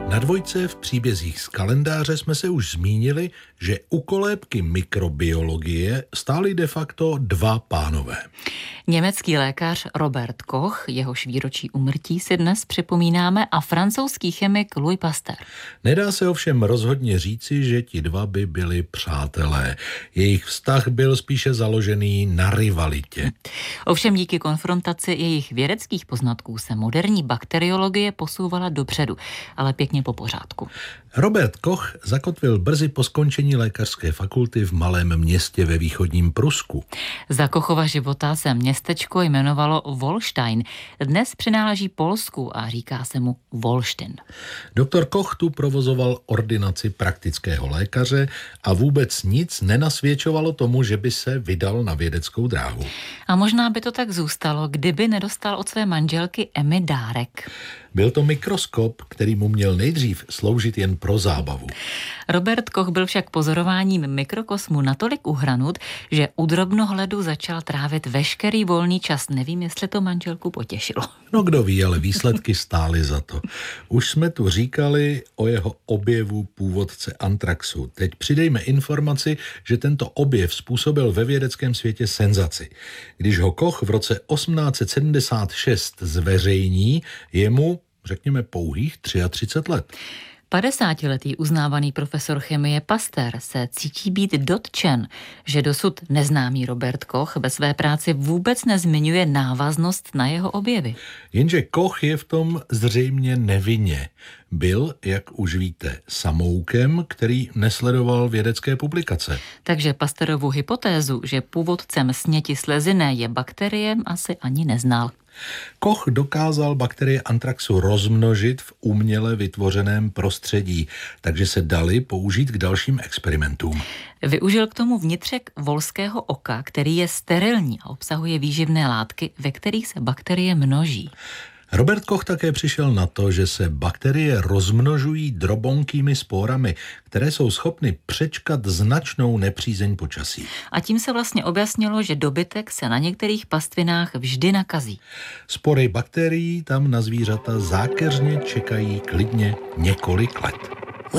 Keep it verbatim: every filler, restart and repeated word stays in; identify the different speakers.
Speaker 1: Na dvojce v příbězích z kalendáře jsme se už zmínili, že u kolébky mikrobiologie stáli de facto dva pánové.
Speaker 2: Německý lékař Robert Koch, jehož výročí úmrtí si dnes připomínáme, a francouzský chemik Louis Pasteur.
Speaker 1: Nedá se ovšem rozhodně říci, že ti dva by byli přátelé. Jejich vztah byl spíše založený na rivalitě.
Speaker 2: Ovšem díky konfrontaci jejich vědeckých poznatků se moderní bakteriologie posouvala dopředu, ale pěkně po pořádku.
Speaker 1: Robert Koch zakotvil brzy po skončení lékařské fakulty v malém městě ve východním Prusku.
Speaker 2: Za Kochova života se městečko jmenovalo Wolstein. Dnes přináleží Polsku a říká se mu Wolštin.
Speaker 1: Doktor Koch tu provozoval ordinaci praktického lékaře a vůbec nic nenasvědčovalo tomu, že by se vydal na vědeckou dráhu.
Speaker 2: A možná by to tak zůstalo, kdyby nedostal od své manželky Emmy dárek.
Speaker 1: Byl to mikroskop, který mu měl nejdřív sloužit jen pro zábavu.
Speaker 2: Robert Koch byl však pozorováním mikrokosmu natolik uhranut, že u drobnohledu začal trávit veškerý volný čas. Nevím, jestli to manželku potěšilo.
Speaker 1: No kdo ví, ale výsledky stály za to. Už jsme tu říkali o jeho objevu původce antraxu. Teď přidejme informaci, že tento objev způsobil ve vědeckém světě senzaci. Když ho Koch v roce osmnáct set sedmdesát šest zveřejní, je mu, řekněme, pouhých třicet tři let.
Speaker 2: padesátiletý uznávaný profesor chemie Pasteur se cítí být dotčen, že dosud neznámý Robert Koch ve své práci vůbec nezmiňuje návaznost na jeho objevy.
Speaker 1: Jenže Koch je v tom zřejmě nevinně. Byl, jak už víte, samoukem, který nesledoval vědecké publikace.
Speaker 2: Takže Pasteurovu hypotézu, že původcem sněti sleziny je bakterie, asi ani neznal.
Speaker 1: Koch dokázal bakterie antraxu rozmnožit v uměle vytvořeném prostředí, takže se daly použít k dalším experimentům.
Speaker 2: Využil k tomu vnitřek volského oka, který je sterilní a obsahuje výživné látky, ve kterých se bakterie množí.
Speaker 1: Robert Koch také přišel na to, že se bakterie rozmnožují drobonkými spórami, které jsou schopny přečkat značnou nepřízeň počasí.
Speaker 2: A tím se vlastně objasnilo, že dobytek se na některých pastvinách vždy nakazí.
Speaker 1: Spory bakterií tam na zvířata zákeřně čekají klidně několik let.